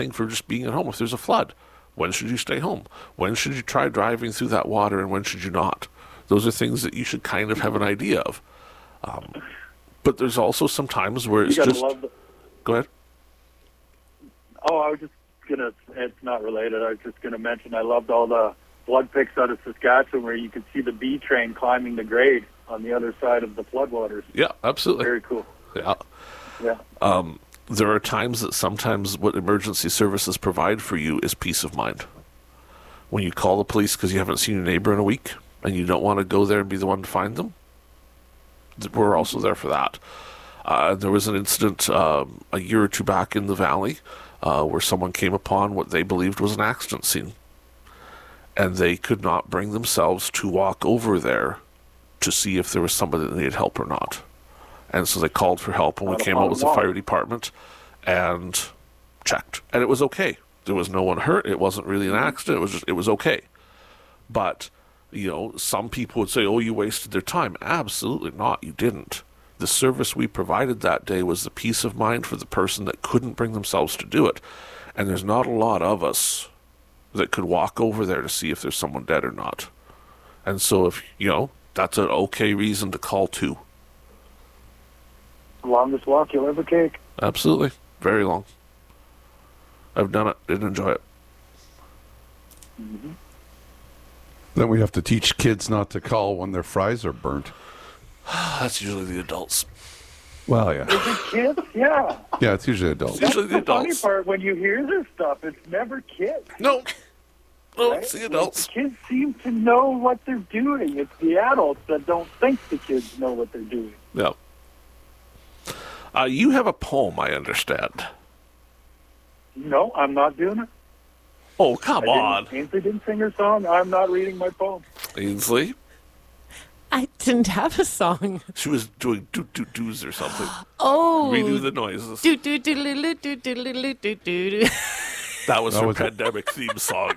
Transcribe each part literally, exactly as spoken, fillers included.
for just being at home if there's a flood. When should you stay home? When should you try driving through that water, and when should you not? Those are things that you should kind of have an idea of. Um, but there's also some times where it's You gotta just... love the, Go ahead. oh, I was just gonna. It's not related. I was just gonna mention I loved all the flood pics out of Saskatchewan where you could see the B train climbing the grade on the other side of the floodwaters. Yeah, absolutely. Very cool. Yeah. Yeah. Um, there are times that sometimes what emergency services provide for you is peace of mind. When you call the police because you haven't seen your neighbor in a week and you don't want to go there and be the one to find them, we're also there for that. Uh, there was an incident um, a year or two back in the valley uh, where someone came upon what they believed was an accident scene. And they could not bring themselves to walk over there to see if there was somebody that needed help or not. And so they called for help, and we came out with the fire department and checked. And it was okay. There was no one hurt. It wasn't really an accident. It was just, it was okay. But, you know, some people would say, oh, you wasted their time. Absolutely not. You didn't. The service we provided that day was the peace of mind for the person that couldn't bring themselves to do it. And there's not a lot of us that could walk over there to see if there's someone dead or not. And so if, you know, that's an okay reason to call too. The longest walk you'll ever take. Absolutely. Very long. I've done it. Didn't enjoy it. Mm-hmm. Then we have to teach kids not to call when their fries are burnt. That's usually the adults. Well, yeah. Is it kids? Yeah. Yeah, it's usually adults. That's usually the the funny adults. part. When you hear this stuff, it's never kids. No. No, Right? it's the adults. The kids seem to know what they're doing. It's the adults that don't think the kids know what they're doing. Yeah. Uh, you have a poem, I understand. No, I'm not doing it. Oh, come I on. didn't, Ainsley didn't sing her song. I'm not reading my poem. Ainsley? I didn't have a song. She was doing doot-doot-doos or something. Oh. Redo the noises. Do do do do do do do do do do. That was That her was it. pandemic theme song.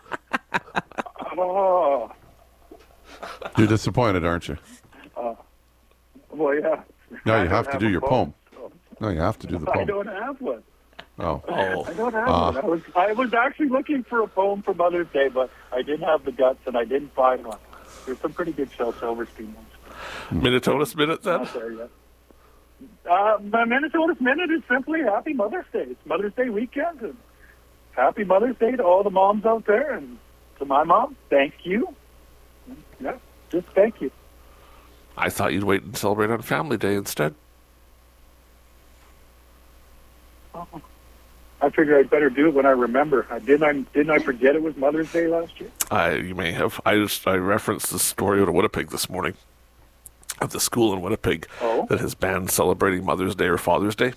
Oh, You're disappointed, aren't you? well, yeah. No, I you don't have to do a your poem. so- No, you have to do the I poem. don't have one. Oh. Oh. I don't have Uh. one. I was, I was actually looking for a poem for Mother's Day, but I didn't have the guts, and I didn't find one. There's some pretty good Shel Silverstein ones. Minnetonus Minute, then? Not there yet. Uh, my Minnesota's Minute is simply Happy Mother's Day. It's Mother's Day weekend, and Happy Mother's Day to all the moms out there, and to my mom, thank you. Yeah, just thank you. I thought you'd wait and celebrate on Family Day instead. I figured I'd better do it when I remember. I didn't. I didn't. I forget it was Mother's Day last year. I, you may have. I just I referenced the story out of Winnipeg this morning of the school in Winnipeg Oh. that has banned celebrating Mother's Day or Father's Day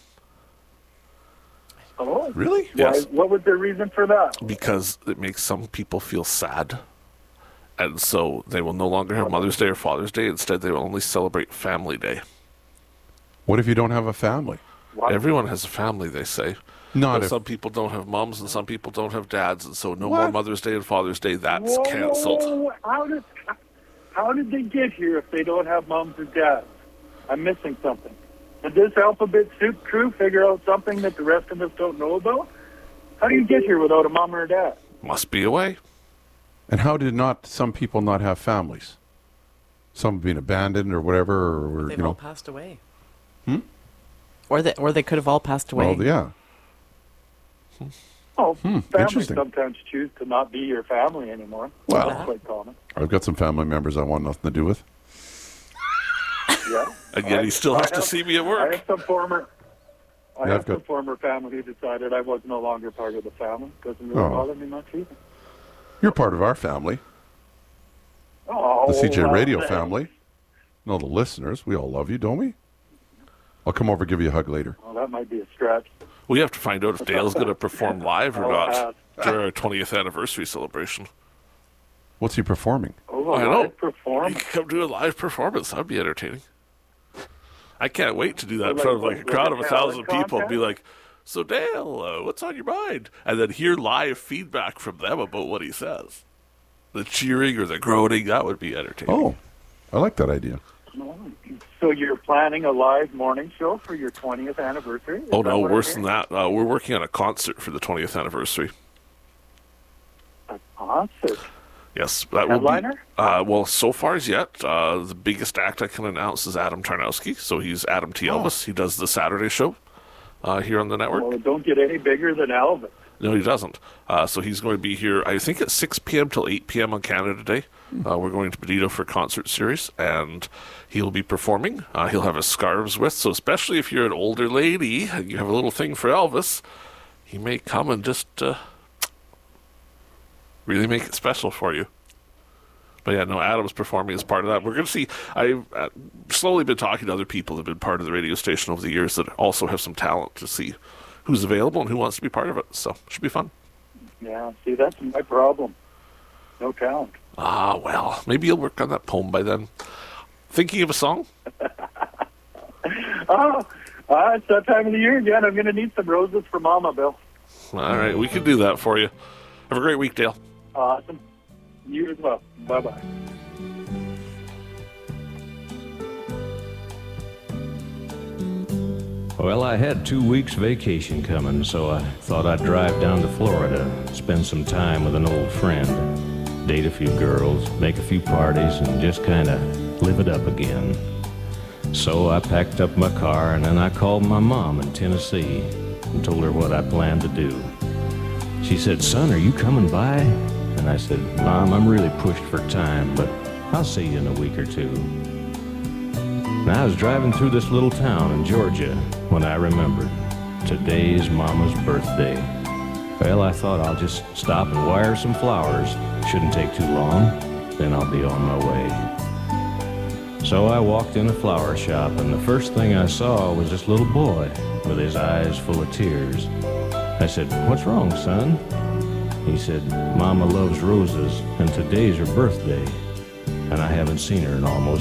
Oh, Really? Yes. Why, what was the reason for that? because it makes some people feel sad. And so they will no longer have Mother's Day or Father's Day. Instead, they will only celebrate Family Day. What if you don't have a family? Why? Everyone has a family, they say. Not But if... some people don't have moms and some people don't have dads. And so no What? more Mother's Day and Father's Day. That's Whoa, canceled. whoa, whoa. How did how did they get here if they don't have moms or dads? I'm missing something. Did this alphabet soup crew figure out something that the rest of us don't know about? How do you get here without a mom or a dad? Must be a way. And how did not some people not have families? Some being abandoned or whatever, or, They've you all know. passed away. Hmm? Or they or they could have all passed away. Well, yeah. Oh, Hmm, families interesting. sometimes choose to not be your family anymore. Well- That's quite common. I've got some family members I want nothing to do with. Yeah. And yet he still I has to have- see me at I work. have some former. I Yeah, have I've got- some former family who decided I was no longer part of the family. Doesn't really Oh. bother me much either. You're part of our family, Oh, the C J well, Radio thanks. family. No, the listeners. We all love you, don't we? I'll come over and give you a hug later. Well, that might be a stretch. We have to find out if Dale's going to perform live or I'll not ask. during our twentieth anniversary celebration. What's he performing? Oh, I I know. know. Perform. You could come do a live performance. That'd be entertaining. I can't wait to do that in Like- front of like a like crowd a of a talent thousand people and be contest? like, so Dale, uh, what's on your mind? And then hear live feedback from them about what he says. The cheering or the groaning, that would be entertaining. Oh, I like that idea. So you're planning a live morning show for your twentieth anniversary? Is Oh, that no, what I'm worse than hearing? that. Uh, we're working on a concert for the twentieth anniversary. A concert? Yes. That will Headliner? be, uh, well, so far as yet, uh, the biggest act I can announce is Adam Tarnowski. So he's Adam T. Elvis. He does the Saturday show uh, here on the network. Well, it don't get any bigger than Elvis. No, he doesn't. Uh, so he's going to be here, I think, at six p.m. till eight p.m. on Canada Day. Uh, we're going to Benito for a concert series, and he'll be performing. Uh, he'll have his scarves with, so especially if you're an older lady and you have a little thing for Elvis, he may come and just uh, really make it special for you. But yeah, no, Adam's performing as part of that. We're going to see, I've uh, slowly been talking to other people that have been part of the radio station over the years that also have some talent to see who's available and who wants to be part of it. So it should be fun. Yeah, see, that's my problem. No talent. Ah, well, maybe you'll work on that poem by then. Thinking of a song? Oh, uh, it's that time of the year again. I'm going to need some roses for Mama, Bill. All right, we can do that for you. Have a great week, Dale. Awesome. You as well. Bye-bye. Well, I had two weeks vacation coming, so I thought I'd drive down to Florida, spend some time with an old friend, date a few girls, make a few parties, and just kind of live it up again. So I packed up my car, and then I called my mom in Tennessee and told her what I planned to do. She said, "Son, are you coming by?" And I said, "Mom, I'm really pushed for time, but I'll see you in a week or two." And I was driving through this little town in Georgia when I remembered today's Mama's birthday. Well, I thought I'll just stop and wire some flowers. Shouldn't take too long, then I'll be on my way. So I walked in a flower shop, and the first thing I saw was this little boy with his eyes full of tears. I said, "What's wrong, son?" He said, "Mama loves roses, and today's her birthday, and I haven't seen her in almost